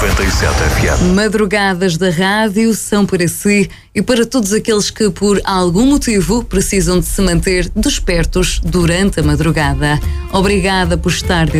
97 FM. Madrugadas da rádio são para si e para todos aqueles que, por algum motivo, precisam de se manter despertos durante a madrugada. Obrigada por estar